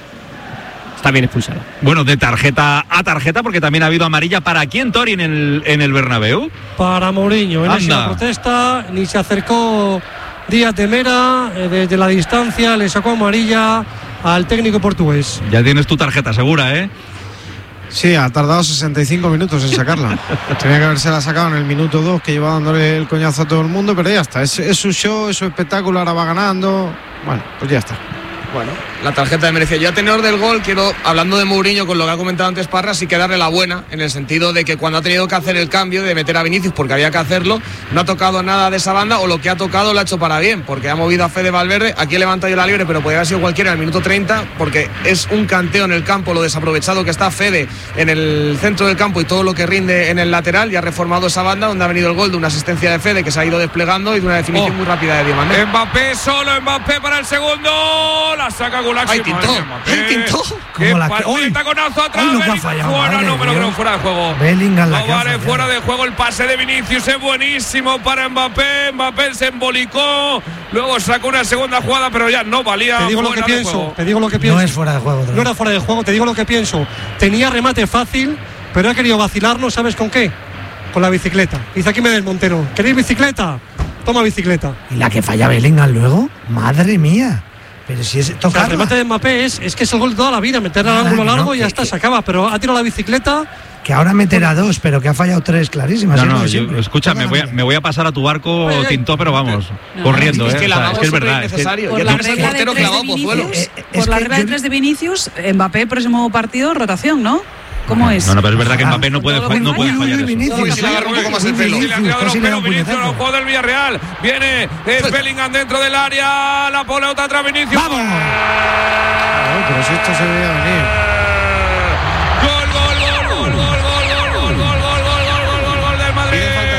Está bien expulsada. Bueno, de tarjeta a tarjeta, porque también ha habido amarilla. ¿Para quién, Tori, en el Bernabéu? Para Mourinho. En esa protesta, ni se acercó Díaz de Mera, desde la distancia le sacó amarilla al técnico portugués. Ya tienes tu tarjeta segura, ¿eh? Sí, ha tardado 65 minutos en sacarla. Tenía que haberse la sacado en el minuto 2, que lleva dándole el coñazo a todo el mundo, pero ya está. Es su show, es su espectáculo, ahora va ganando. Bueno, pues ya está. Bueno, la tarjeta de merecía. Yo a tenor del gol quiero, hablando de Mourinho, con lo que ha comentado antes Parra, sí que darle la buena, en el sentido de que cuando ha tenido que hacer el cambio de meter a Vinicius porque había que hacerlo, no ha tocado nada de esa banda, o lo que ha tocado lo ha hecho para bien, porque ha movido a Fede Valverde. Aquí levanta yo la libre, pero podría haber sido cualquiera en el minuto 30, porque es un canteo en el campo, lo desaprovechado que está Fede en el centro del campo y todo lo que rinde en el lateral, y ha reformado esa banda donde ha venido el gol de una asistencia de Fede que se ha ido desplegando y de una definición muy rápida de Diomandé. Mbappé solo, Mbappé para el segundo. la saca Gulak. ¡Ay, Tintó! ¡Ay, Tintó! Como la que hoy taconazo atrás. lo que ha fallado. Fuera, no, pero creo fuera de juego. Bellingham la no que ha vale, fallado. fuera de juego. El pase de Vinicius es buenísimo para Mbappé. Mbappé se embolicó. Luego sacó una segunda jugada, pero ya no valía. Te digo lo que pienso. Te digo lo que pienso. No es fuera de juego. No era fuera de juego. Te digo lo que pienso. Tenía remate fácil, pero ha querido vacilarnos. ¿Sabes con qué? Con la bicicleta. Dice aquí Medel Montero. ¿Queréis bicicleta? Toma bicicleta. ¿Y la que falla Bellingham luego? Madre mía. Pero si es tocar. El remate de Mbappé es que es el gol de toda la vida. Meter al ángulo largo y ya está, se acaba. Pero ha tirado la bicicleta. Que ahora meterá dos, pero que ha fallado tres clarísimas. No, escucha, me voy a pasar a tu barco, Tintó, pero vamos, corriendo. Es que es que es verdad. Por la regla de tres de Vinicius, Mbappé, el próximo partido, rotación, ¿no? ¿Cómo es? No, pero es verdad que Mbappé no puede fallar eso. Vinicius le agarró un poco más el pelo. Vinicius, el juego del Villarreal. Viene Bellingham dentro del área. La pone otra atrás Vinicius. ¡Vamos! Pero si esto se veía venir. Gol del Madrid.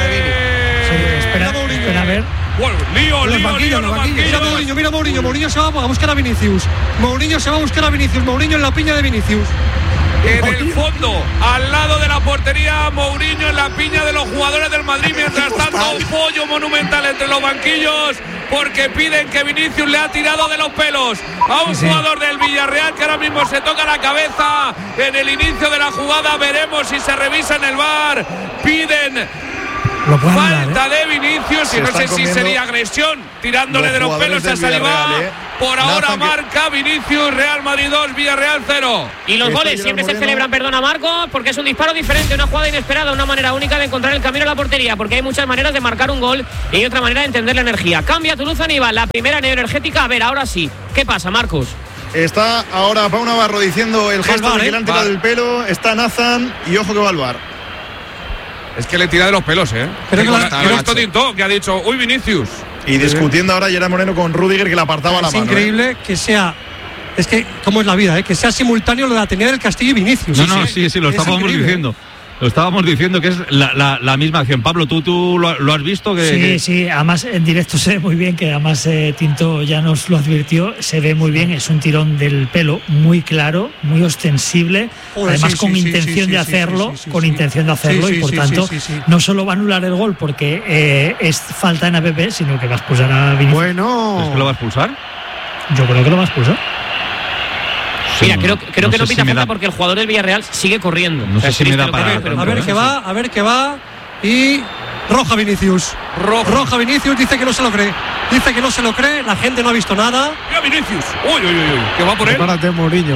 Espera a ver. Lío. Mira Mourinho. Mourinho se va a buscar a Vinicius. Mourinho en la piña de Vinicius. En el fondo, al lado de la portería, Mourinho en la piña de los jugadores del Madrid. Mientras tanto, un pollo monumental entre los banquillos, porque piden que Vinicius le ha tirado de los pelos a un jugador del Villarreal que ahora mismo se toca la cabeza en el inicio de la jugada. Veremos si se revisa en el VAR. Piden falta de Vinicius y no sé si sería agresión tirándole de los pelos a Saliba. Por ahora marca Vinicius, Real Madrid 2, Villarreal 0. Y los goles siempre se celebran, perdona Marcos, porque es un disparo diferente, una jugada inesperada, una manera única de encontrar el camino a la portería, porque hay muchas maneras de marcar un gol y hay otra manera de entender la energía. Cambia Toulouse Aníbal, la primera neoenergética. A ver, ahora sí, ¿qué pasa, Marcos? Está ahora Pau Navarro diciendo el gesto de que le han tirado del pelo. Está Nathan y ojo que va al VAR. Es que le tira de los pelos, Pero esto Tintó, que ha dicho, uy, Vinicius. Y discutiendo ahora Gerard Moreno con Rudiger, que le apartaba la mano. Es increíble que sea. Es que, ¿cómo es la vida? Que sea simultáneo lo de Atenea del Castillo y Vinicius. Sí, lo estábamos diciendo. Lo estábamos diciendo que es la misma acción. Pablo, ¿tú lo has visto? Sí, además en directo se ve muy bien, que además Tinto ya nos lo advirtió, se ve muy bien, es un tirón del pelo muy claro, muy ostensible, además con intención de hacerlo, y por tanto no solo va a anular el gol porque es falta en APP, sino que va a expulsar a Vinicius. ¿Es que lo va a expulsar? Yo creo que lo va a expulsar. Mira, creo que no pita falta porque el jugador del Villarreal sigue corriendo. No sé si me da para. A ver qué va. Y roja Vinicius. Roja Vinicius, dice que no se lo cree. La gente no ha visto nada. Mira Vinicius. Uy. Que va por él. Prepárate, Mourinho.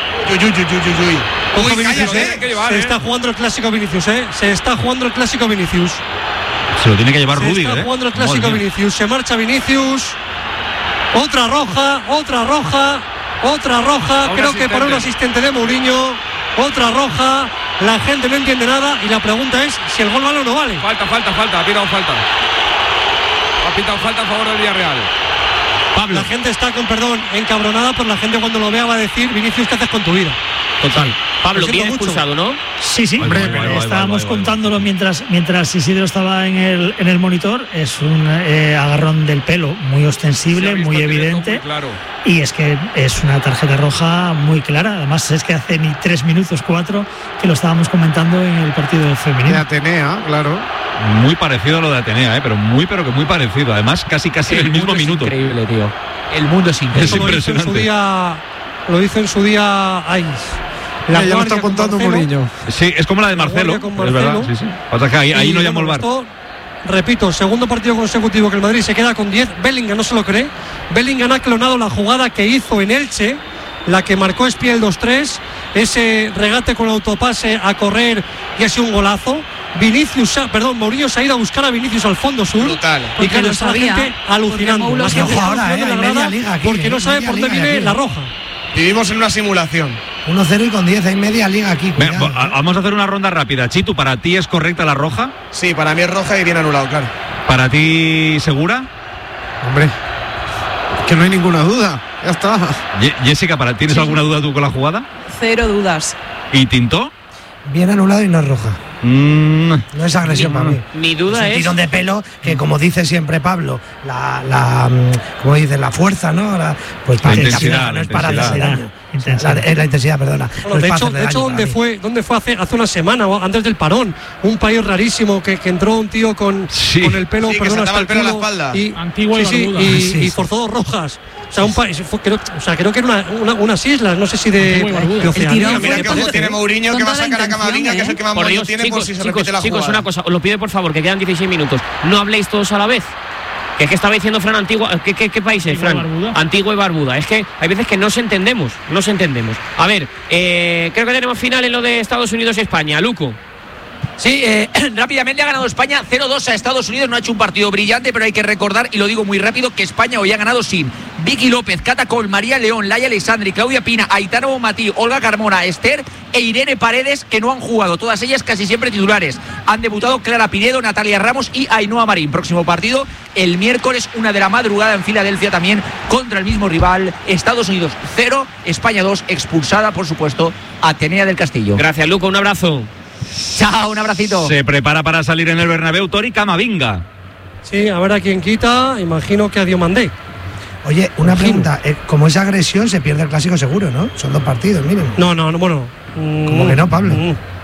Ojo Vinicius, Se está jugando el clásico Vinicius, Se está jugando el clásico Vinicius. Se lo tiene que llevar Rudiger, Se está jugando el clásico Vinicius. Se marcha Vinicius. Otra roja. Creo que para un asistente de Mourinho. Otra roja. La gente no entiende nada y la pregunta es si el gol vale o no vale. Falta. Ha pitado falta. Ha pitado falta a favor del Villarreal. Pablo. La gente está encabronada, pero la gente cuando lo vea va a decir: Vinicius, ¿qué haces con tu vida? Total. Pablo, bien expulsado, ¿no? Sí. Estábamos contándolo mientras Isidro estaba en el monitor. Es un agarrón del pelo muy ostensible, muy evidente. Muy claro. Y es que es una tarjeta roja muy clara. Además, es que hace ni 3 minutos, 4, que lo estábamos comentando en el partido femenino. De Atenea, claro. Muy parecido a lo de Atenea, pero que muy parecido. Además, casi en el mismo minuto. Increíble, tío. El mundo es increíble. Es impresionante. Lo hizo en su día Ais. Ya lo está contando Mourinho. Sí, es como la de Marcelo. Es verdad, sí. O sea que ahí no llamó el VAR. Repito, segundo partido consecutivo que el Madrid se queda con 10. Bellingham no se lo cree. Bellingham ha clonado la jugada que hizo en Elche, la que marcó Espiel 2-3. Ese regate con autopase a correr y ha sido un golazo. Mourinho se ha ido a buscar a Vinicius al fondo sur. Brutal. Y claro, está la gente alucinando. Porque no sabe por dónde viene la roja. Vivimos en una simulación. 1-0 y con 10 hay media liga aquí. Vamos a hacer una ronda rápida. Chitu, ¿para ti es correcta la roja? Sí, para mí es roja y bien anulado, claro. ¿Para ti segura? Hombre, que no hay ninguna duda. Ya está. Jessica, ¿tienes alguna duda tú con la jugada? 0 dudas. ¿Y Tintó? Bien anulado y no es roja. No es agresión para mí. Mi duda es un tirón de pelo que, como dice siempre Pablo, como dice, la fuerza, ¿no? Pues para intensidad, no es para hacerse daño. La intensidad, perdona. Bueno, de hecho ¿dónde fue hace una semana o antes del parón? Un país rarísimo que entró un tío con el pelo, hasta el pelo a la espalda. Antigua y y forzó 2 rojas. O sea, un país, creo que era unas islas, no sé si de Oceanía. Mira que ojo tiene Mourinho, que va a sacar a Camavinga, que es el que más moño tiene, por si se repite la jugada. Chicos, una cosa, os lo pido por favor, que quedan 16 minutos. No habléis todos a la vez. Que es que estaba diciendo Fran Antigua. ¿Qué país es, Fran? Antigua y Barbuda. Es que hay veces que no se entendemos. A ver, creo que tenemos final en lo de Estados Unidos y España. Luco. Sí, rápidamente ha ganado España 0-2 a Estados Unidos. No ha hecho un partido brillante, pero hay que recordar, y lo digo muy rápido, que España hoy ha ganado sin Vicky López, Cata Col, María León, Laia Alessandri, Claudia Pina, Aitana Bonmatí, Olga Carmona, Esther e Irene Paredes, que no han jugado, todas ellas casi siempre titulares. Han debutado Clara Pinedo, Natalia Ramos y Ainhoa Marín. Próximo partido el miércoles 1 de la madrugada en Filadelfia, también contra el mismo rival. Estados Unidos 0, España 2, expulsada por supuesto Atenea del Castillo. Gracias, Luco, un abrazo. Chao, un abracito. Se prepara para salir en el Bernabéu Tori Camavinga. Sí, a ver a quién quita. Imagino que a Diomandé. Oye, una pregunta. Como es agresión, se pierde el clásico seguro, ¿no? Son 2 partidos, miren. No, bueno. ¿Cómo que no, Pablo?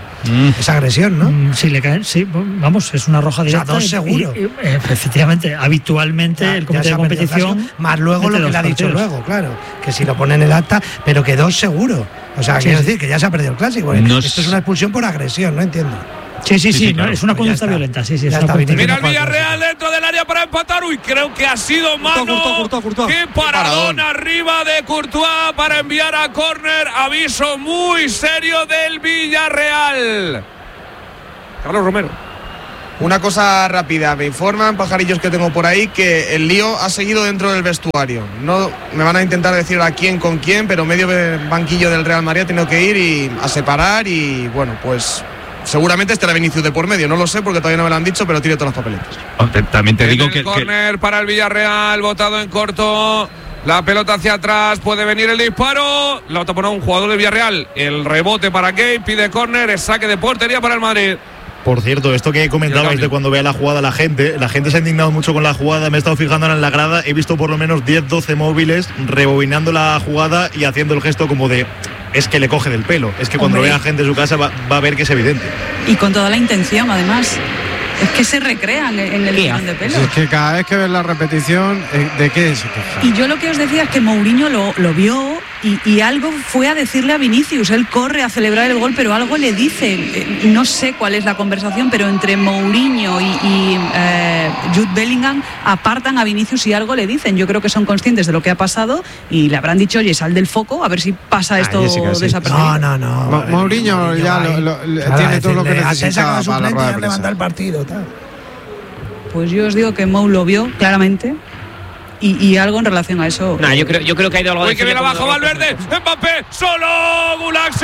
Es agresión, ¿no? Sí, le caen, sí, vamos, es una roja directa. O sea, 2 seguro. Efectivamente, habitualmente el comité de competición. Más luego lo que le ha dicho luego, claro. Que si lo pone en el acta, pero que 2 seguro. O sea, quiero decir que ya se ha perdido el clásico. Esto es una expulsión por agresión, no entiendo. Sí, claro. Es una conducta violenta. Sí, Mira el Villarreal dentro del área para empatar. Uy, creo que ha sido mano. Courtois. Qué paradón arriba de Courtois para enviar a córner. Aviso muy serio del Villarreal. Carlos Romero. Una cosa rápida, me informan, pajarillos que tengo por ahí, que el lío ha seguido dentro del vestuario. No me van a intentar decir a quién con quién, pero medio banquillo del Real Madrid ha tenido que ir a separar y bueno, pues seguramente estará Vinicius de por medio, no lo sé porque todavía no me lo han dicho, pero tiene todas las papeletas. También te digo que córner para el Villarreal, botado en corto. La pelota hacia atrás, puede venir el disparo. La tapó un jugador del Villarreal. El rebote para Gay, pide córner, es saque de portería para el Madrid. Por cierto, esto que comentabais de cuando vea la jugada la gente se ha indignado mucho con la jugada. Me he estado fijando en la grada, he visto por lo menos 10-12 móviles rebobinando la jugada y haciendo el gesto como de es que le coge del pelo. Es que cuando vea gente en su casa va a ver que es evidente. Y con toda la intención, además. Es que se recrean en el tirón de pelo. Es que cada vez que ves la repetición, ¿de qué se queja? Y yo lo que os decía es que Mourinho lo vio y algo fue a decirle a Vinicius. Él corre a celebrar el gol, pero algo le dice. No sé cuál es la conversación, pero entre Mourinho y Jude Bellingham apartan a Vinicius y algo le dicen. Yo creo que son conscientes de lo que ha pasado y le habrán dicho, oye, sal del foco, a ver si pasa esto desapercibido. No. Mourinho ya tiene todo lo que necesita para la rueda de prensa. Levantar el partido. Pues yo os digo que Mou lo vio claramente y algo en relación a eso. Yo creo que ha ido algo. Uy, que viene abajo Valverde, Mbappé, solo Gulaxi.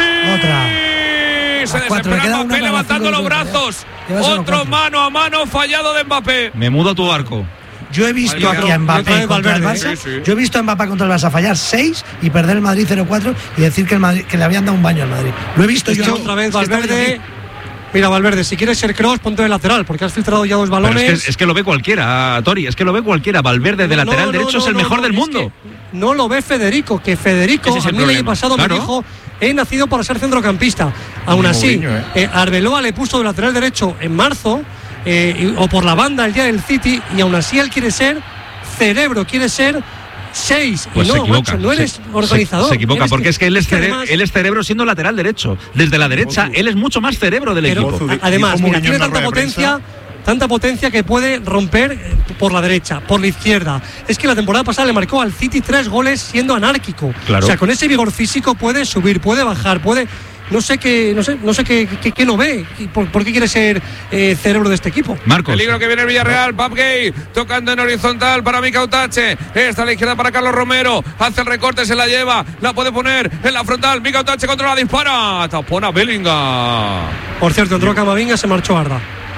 Se desespera Mbappé levantando los brazos. Otro mano a mano fallado de Mbappé. Me mudo a tu arco. Yo he visto aquí a Mbappé contra el Barça. Yo he visto a Mbappé contra el Barça fallar 6 y perder el Madrid 0-4 y decir que le habían dado un baño al Madrid. Lo he visto yo otra vez Valverde. Mira, Valverde, si quieres ser Kroos, ponte de lateral, porque has filtrado ya 2 balones. Pero es que lo ve cualquiera, Tori, es que lo ve cualquiera. Valverde de lateral derecho es el mejor del mundo. No lo ve Federico, que Federico a mí el año pasado me dijo, he nacido para ser centrocampista. Aún así, Arbeloa le puso de lateral derecho en marzo, o por la banda el día del City, y aún así él quiere ser cerebro, quiere ser 6 pues y no eres organizador. Se equivoca porque es que él es cerebro siendo lateral derecho. Desde la derecha él es mucho más cerebro del equipo. Además, mira, tiene tanta potencia que puede romper por la derecha, por la izquierda. Es que la temporada pasada le marcó al City 3 goles siendo anárquico. Claro. O sea, con ese vigor físico puede subir, puede bajar, puede. No sé qué no ve. ¿Por qué quiere ser cerebro de este equipo? Marcos. Peligro que viene el Villarreal. Pap Gay tocando en horizontal para Mika Utache. Está a la izquierda para Carlos Romero. Hace el recorte, se la lleva. La puede poner en la frontal. Mika Utache controla, dispara. Tapona Bellingham. Por cierto, entró Camavinga, se marchó Arda.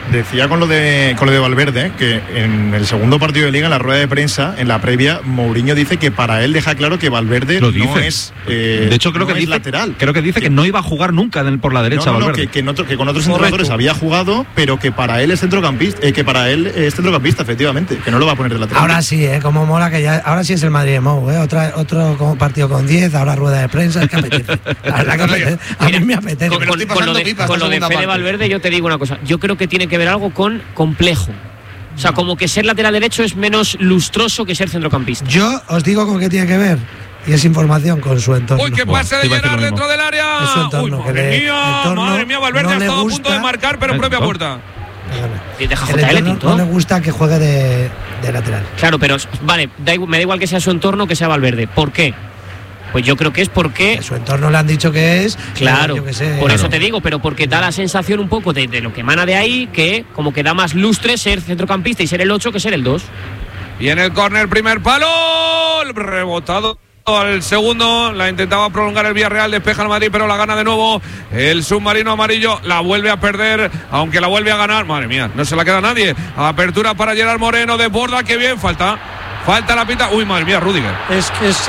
decía con lo de Valverde, que en el segundo partido de Liga, en la rueda de prensa, en la previa, Mourinho dice que para él deja claro que Valverde no es de hecho, creo que dice lateral. Creo que dice que no iba a jugar nunca por la derecha. Valverde. Que con otros entrenadores había jugado, pero que para él es centrocampista, efectivamente, que no lo va a poner de lateral. Ahora sí, como mola que ya, ahora sí es el Madrid de Mou, otro partido con 10, ahora rueda de prensa, es que apetece. La verdad que apetece. A mí me apetece. Con lo de Fede Valverde, yo te digo una cosa, yo creo que tiene que ver algo con complejo. O sea, como que ser lateral derecho es menos lustroso que ser centrocampista. Yo os digo con qué tiene que ver. Y es información con su entorno. Uy, que pase de Gerard dentro del área. Es su entorno. Uy, madre mía, Valverde ha estado a punto de marcar, pero en propia puerta. No le gusta que juegue de lateral. Claro, pero vale, me da igual que sea su entorno que sea Valverde. ¿Por qué? Pues yo creo que es porque su entorno le han dicho que es. Claro, yo que sé, por eso te digo, pero porque da la sensación un poco de lo que emana de ahí, que como que da más lustre ser centrocampista y ser el 8 que ser el 2. Y en el córner, primer palo, rebotado al segundo, la intentaba prolongar el Villarreal, despeja el Madrid, pero la gana de nuevo el submarino amarillo, la vuelve a perder, aunque la vuelve a ganar, madre mía, no se la queda nadie. Apertura para Gerard Moreno, desborda, qué bien, falta la pinta. Uy, madre mía, Rüdiger. Es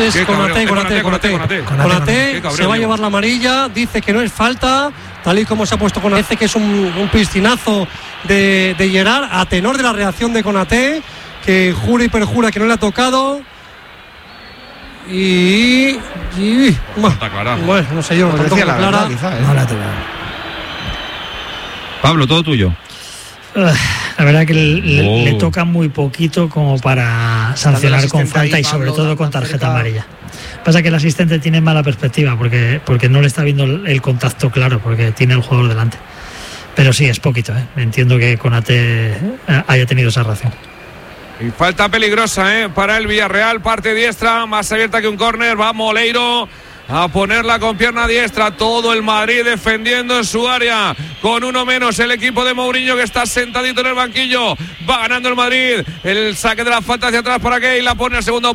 Konaté se va a llevar la amarilla, dice que no es falta, tal y como se ha puesto Konaté, que es un piscinazo de Gerard, a tenor de la reacción de Konaté, que jura y perjura que no le ha tocado. Bueno, no sé yo, no la clara. No la ha tocado. Pablo, todo tuyo. La verdad que le toca muy poquito como para sancionar con falta y sobre todo con tarjeta amarilla. Pasa que el asistente tiene mala perspectiva porque no le está viendo el contacto claro, porque tiene el jugador delante. Pero sí, es poquito, ¿eh? Entiendo que Konaté haya tenido esa reacción. Y falta peligrosa para el Villarreal, parte diestra, más abierta que un córner, va Moleiro a ponerla con pierna diestra, todo el Madrid defendiendo en su área, con uno menos el equipo de Mourinho, que está sentadito en el banquillo, va ganando el Madrid, el saque de la falta hacia atrás para Gay, la pone al segundo